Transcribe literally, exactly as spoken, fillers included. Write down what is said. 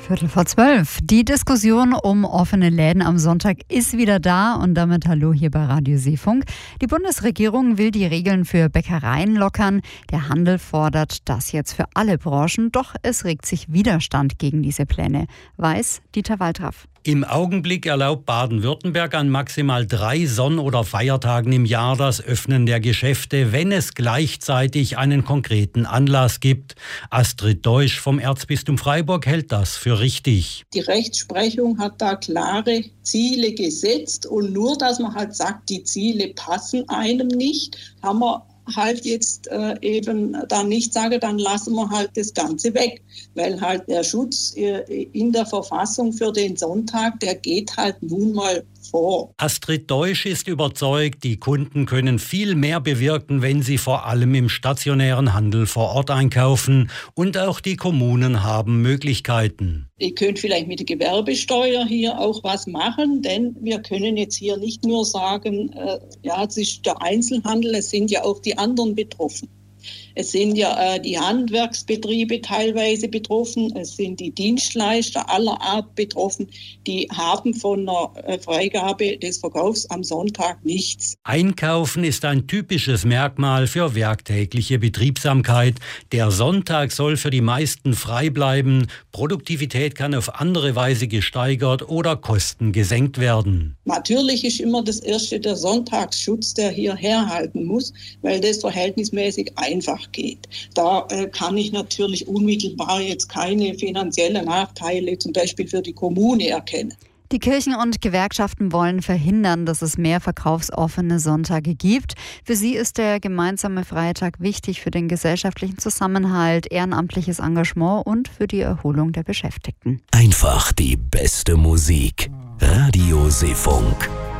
Viertel vor zwölf. Die Diskussion um offene Läden am Sonntag ist wieder da und damit hallo hier bei Radio Seefunk. Die Bundesregierung will die Regeln für Bäckereien lockern. Der Handel fordert das jetzt für alle Branchen, doch es regt sich Widerstand gegen diese Pläne, weiß Dieter Waltraff. Im Augenblick erlaubt Baden-Württemberg an maximal drei Sonn- oder Feiertagen im Jahr das Öffnen der Geschäfte, wenn es gleichzeitig einen konkreten Anlass gibt. Astrid Deutsch vom Erzbistum Freiburg hält das für richtig. Die Rechtsprechung hat da klare Ziele gesetzt und nur, dass man halt sagt, die Ziele passen einem nicht, haben wir halt jetzt äh, eben dann nicht sage, dann lassen wir halt das Ganze weg, weil halt der Schutz äh, in der Verfassung für den Sonntag, der geht halt nun mal vor. Astrid Deutsch ist überzeugt, die Kunden können viel mehr bewirken, wenn sie vor allem im stationären Handel vor Ort einkaufen, und auch die Kommunen haben Möglichkeiten. Ihr könnt vielleicht mit der Gewerbesteuer hier auch was machen, denn wir können jetzt hier nicht nur sagen, äh, ja, es ist der Einzelhandel, es sind ja auch die anderen betroffen. Es sind ja äh, die Handwerksbetriebe teilweise betroffen, es sind die Dienstleister aller Art betroffen, die haben von einer äh, Freigabe des Verkaufs am Sonntag nichts. Einkaufen ist ein typisches Merkmal für werktägliche Betriebsamkeit. Der Sonntag soll für die meisten frei bleiben. Produktivität kann auf andere Weise gesteigert oder Kosten gesenkt werden. Natürlich ist immer das Erste der Sonntagsschutz, der hier herhalten muss, weil das verhältnismäßig einfach geht. Da äh, kann ich natürlich unmittelbar jetzt keine finanziellen Nachteile zum Beispiel für die Kommune erkennen. Die Kirchen und Gewerkschaften wollen verhindern, dass es mehr verkaufsoffene Sonntage gibt. Für sie ist der gemeinsame Freitag wichtig für den gesellschaftlichen Zusammenhalt, ehrenamtliches Engagement und für die Erholung der Beschäftigten. Einfach die beste Musik. Radio Seefunk.